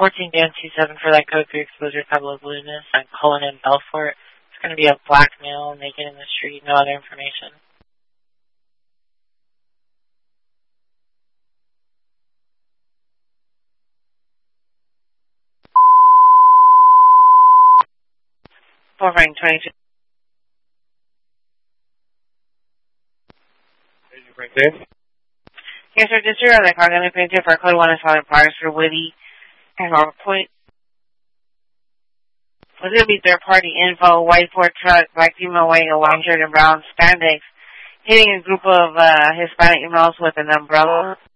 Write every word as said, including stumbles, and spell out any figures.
fourteen Dan two seven for that code three exposure tableau blueness. I'm calling in Belfort. It's going to be a black male naked in the street, no other information. four five twenty-two. Did you bring this? Yes, sir. Disregard the car. Going to be painted for code one is five priors for Woody and North Point. Was going to be third-party info, white Ford truck, black female wearing a long shirt and brown spandex, hitting a group of uh, Hispanic males with an umbrella.